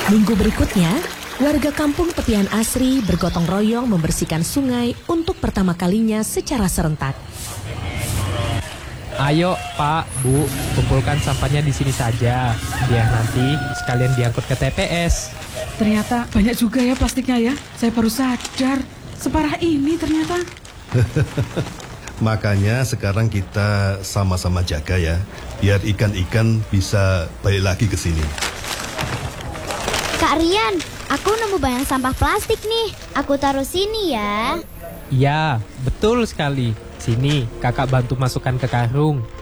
Minggu berikutnya, warga kampung Tepian Asri bergotong royong membersihkan sungai untuk pertama kalinya secara serentak. Ayo Pak, Bu, kumpulkan sampahnya di sini saja. Biar nanti sekalian diangkut ke TPS. Ternyata banyak juga ya plastiknya ya. Saya baru sadar, separah ini ternyata. Makanya sekarang kita sama-sama jaga ya, biar ikan-ikan bisa balik lagi ke sini. Kak Rian, aku nemu banyak sampah plastik nih. Aku taruh sini ya. Iya, betul sekali. Sini, kakak bantu masukkan ke karung.